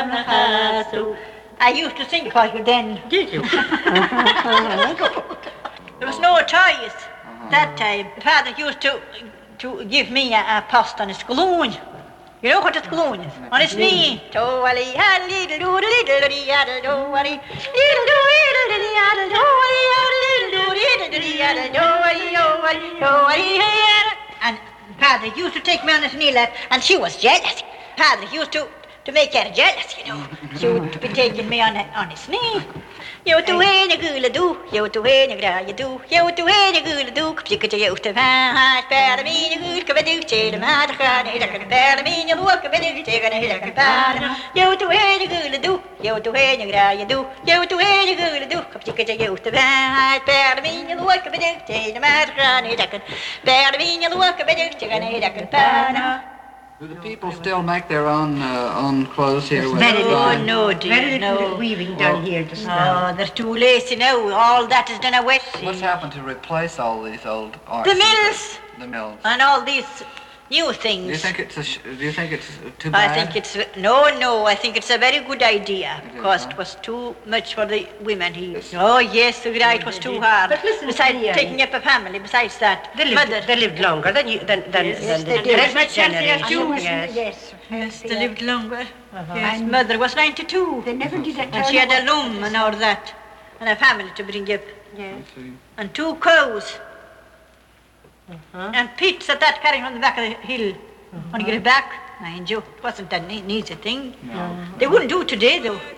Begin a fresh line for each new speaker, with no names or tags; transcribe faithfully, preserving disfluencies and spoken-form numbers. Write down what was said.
I used to sing for you then.
Did you?
There was no choice that time. Father used to to give me a, a post on his galoon. You know what a galoon is? On his knee. And Father used to take me on his knee lap, and she was jealous. Father used to, to make her jealous, you know. She would be taking me on, on his knee. You to win a gula do, you to win a gra you do, you to win a gula do, pick you to the bear me a good cabin, chain a mad can, it can bear me a walk a minute, take a hill and pan. You to win a gula do, you to win a gra you do, you to win a gula do, pick you to the bear me a walk a minute, chain a mad can, it can bear me a walk a minute, take a hill and pan.
Do the people still make their own uh, own clothes here? With
Very
Oh,
little.
no, dear,
Very little
no.
weaving done
Well,
here just now.
Oh, they're too lazy now. All that is done away.
What's happened to replace all these old arts?
The mills
The mills.
and all these new things.
Do you think it's a sh- Do you think it's too
I
bad?
think it's no, no. I think it's a very good idea
It is,
because
huh?
it was too much for the women here. Oh yes, the guy, it was too hard.
But listen,
besides
Diane.
taking up a family, besides that,
They lived,
mother.
they lived longer than you, than, than,
Yes,
than
they
the
did.
next
Much healthier
generation.
too.
Yes.
Yes.
Yes, they lived longer.
Uh-huh.
Yes,
And-
mother was ninety-two,
They never did that.
and she had a loom and all that, and a family to bring up,
Yes.
and two cows,
Uh-huh.
and pigs at that carrying on the back of the hill. When you get it back, mind you, it wasn't an e- easy thing.
No.
They wouldn't do it today though.